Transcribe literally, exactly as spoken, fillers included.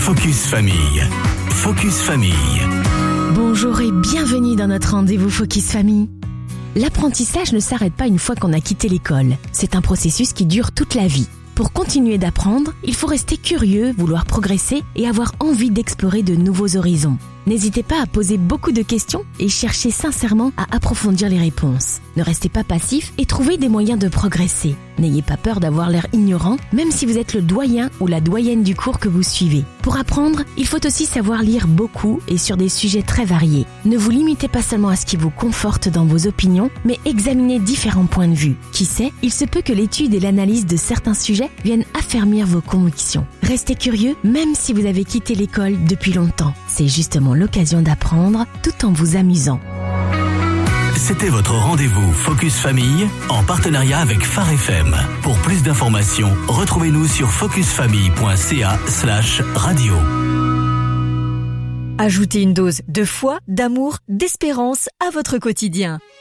Focus Famille. Focus Famille. Bonjour et bienvenue dans notre rendez-vous Focus Famille. L'apprentissage ne s'arrête pas une fois qu'on a quitté l'école. C'est un processus qui dure toute la vie. Pour continuer d'apprendre, il faut rester curieux, vouloir progresser et avoir envie d'explorer de nouveaux horizons. N'hésitez pas à poser beaucoup de questions et cherchez sincèrement à approfondir les réponses. Ne restez pas passif et trouvez des moyens de progresser. N'ayez pas peur d'avoir l'air ignorant, même si vous êtes le doyen ou la doyenne du cours que vous suivez. Pour apprendre, il faut aussi savoir lire beaucoup et sur des sujets très variés. Ne vous limitez pas seulement à ce qui vous conforte dans vos opinions, mais examinez différents points de vue. Qui sait, il se peut que l'étude et l'analyse de certains sujets viennent affermir vos convictions. Restez curieux, même si vous avez quitté l'école depuis longtemps. C'est justement l'occasion d'apprendre tout en vous amusant. C'était votre rendez-vous Focus Famille en partenariat avec Phare F M. Pour plus d'informations, retrouvez-nous sur focusfamille.ca slash radio. Ajoutez une dose de foi, d'amour, d'espérance à votre quotidien.